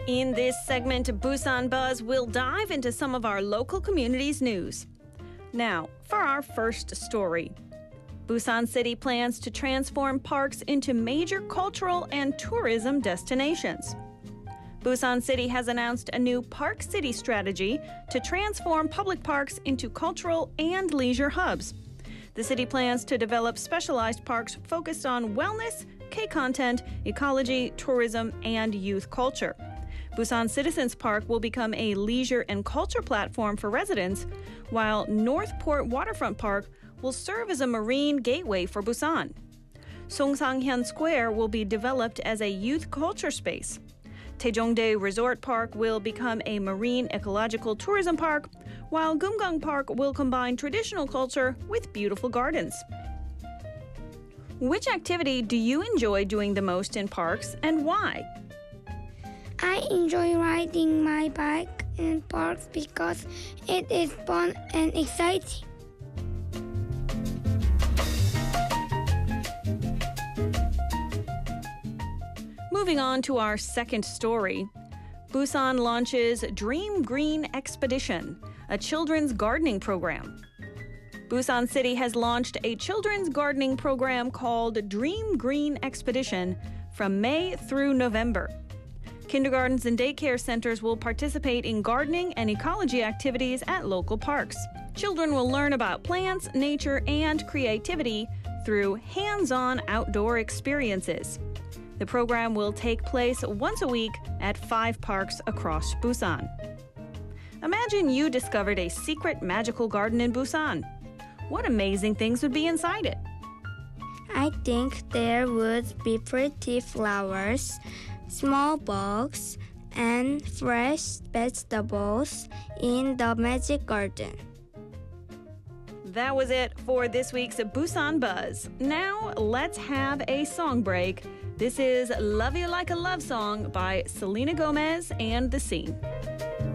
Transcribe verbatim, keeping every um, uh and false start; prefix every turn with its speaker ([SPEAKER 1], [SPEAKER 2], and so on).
[SPEAKER 1] In this segment of Busan Buzz, we'll dive into some of our local communities' news. Now, for our first story. Busan City plans to transform parks into major cultural and tourism destinations. Busan City has announced a new Park City strategy to transform public parks into cultural and leisure hubs. The city plans to develop specialized parks focused on wellness, K-content, ecology, tourism, and youth culture. Busan Citizens Park will become a leisure and culture platform for residents, while Northport Waterfront Park will serve as a marine gateway for Busan. Songsanghyeon Square will be developed as a youth culture space. Taejongdae Resort Park will become a marine ecological tourism park, while Gumgang Park will combine traditional culture with beautiful gardens. Which activity do you enjoy doing the most in parks and why?
[SPEAKER 2] I enjoy riding my bike in parks because it is fun and exciting.
[SPEAKER 1] Moving on to our second story. Busan launches Dream Green Expedition, a children's gardening program. Busan City has launched a children's gardening program called Dream Green Expedition from May through November. Kindergartens and daycare centers will participate in gardening and ecology activities at local parks. Children will learn about plants, nature, and creativity through hands-on outdoor experiences. The program will take place once a week at five parks across Busan. Imagine you discovered a secret magical garden in Busan. What amazing things would be inside it?
[SPEAKER 2] I think there would be pretty flowers, small bugs, and fresh vegetables in the magic garden.
[SPEAKER 1] That was it for this week's Busan Buzz. Now let's have a song break. This is Love You Like a Love Song by Selena Gomez and The Scene.